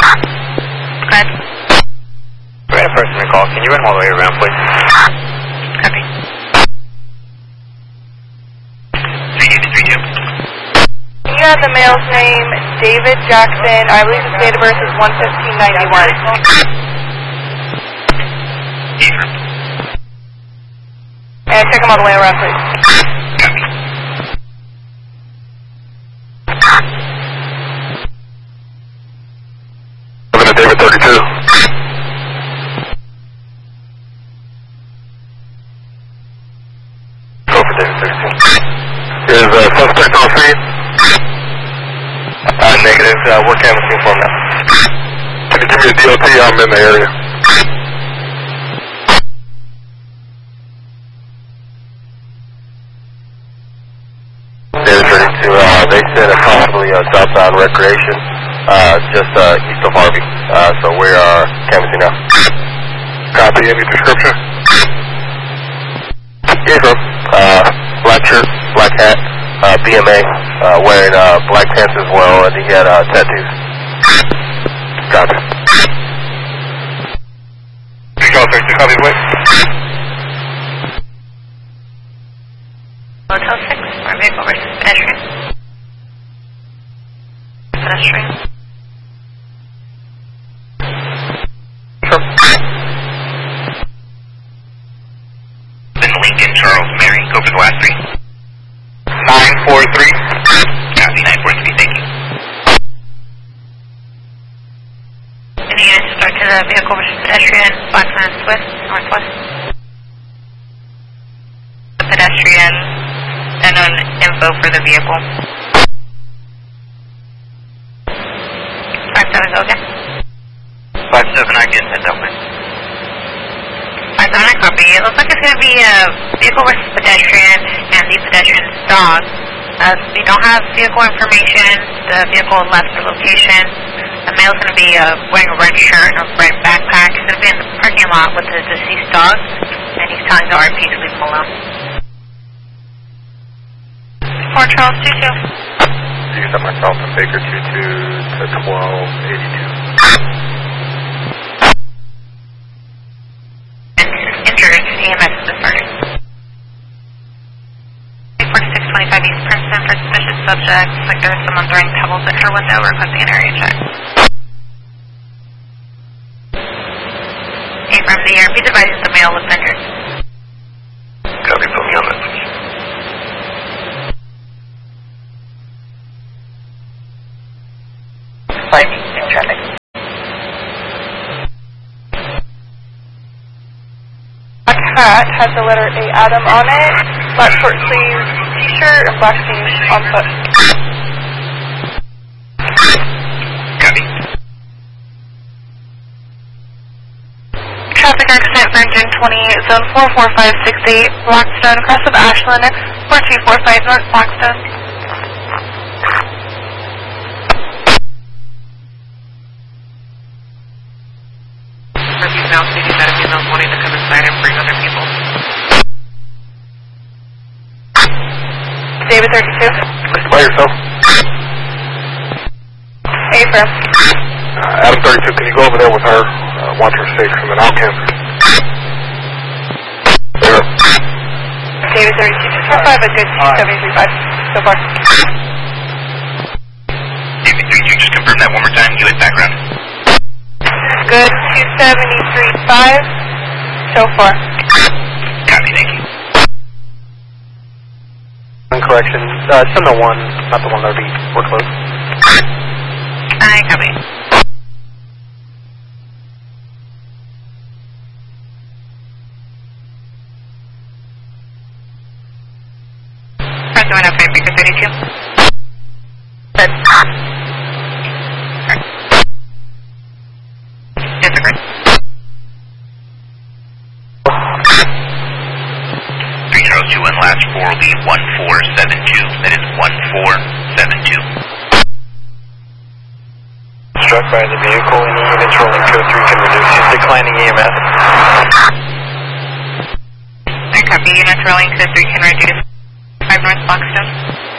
ahead. We had a person to call. Can you run all the way around, please? Copy. 3232. You have the male's name, David Jackson. I believe his date of birth is 1/15/91. Ephraim. And check him all the way around, please. Copy. Looking at David 32. Go for David 32. Is suspect on screen? Negative. We're canvassing for him now. Can you give me a DOT? I'm in the area. David 32. They said possibly southbound recreation, just east of Harvey. So we are canvassing now. Copy. Any description? Ephraim. Black shirt, black hat. BMA, wearing black pants as well, and he had tattoos. Copy. Control 32, copy, wait. Motel 6, our vehicle versus pedestrian. Pedestrian. Sure. Then Lincoln, Charles, Mary, go for the last three. 943. Copy, 943, thank you. Any units start to the vehicle versus pedestrian, Blacklands West, Northwest. The pedestrian, and on info for the vehicle. 57, okay? 57, I get that over. 57, I copy. It looks like it's going to be a vehicle versus pedestrian and the pedestrian's dog. We don't have vehicle information. The vehicle left the location. The male's going to be wearing a red shirt and a red backpack. He's going to be in the parking lot with the deceased dog, and he's telling the RP to leave him alone. 4 Charles 22. You got myself and Baker 22 to 1282. Injured, EMS has started. 4625 East Princeton for suspicious subject. Looks like there's someone throwing pebbles at her window, requesting an area check. From the RP devices, the male was injured. Copy, put me on that, please. Finding in traffic. Black hat has the letter A Adam on it, black short sleeves t-shirt, and black jeans on foot. Copy. Traffic accident for engine 20, zone 44568, Blackstone, crest of Ashland, 4245 North Blackstone. He's now stating that if he's not wanting to come inside and bring other people. David 32. By yourself. Ephraim. Adam 32, can you go over there with her? Watch her safe, and then I'll cancel. There. David 32. 245, a good 2735 so far. David 32, just confirm that one more time. You hit background. Good 2735 so far. Copy, thank you. Correction, send the one, not the one that would be foreclosed. I copy. Press 1 up, Baker 32. Good. Disagree. 3 Charles 2 1 last 4 will be 1472. That is 1472. Struck by the vehicle, any units rolling code 3 can reduce his declining EMS. I copy. Units rolling code 3 can reduce 5 North Blackstone.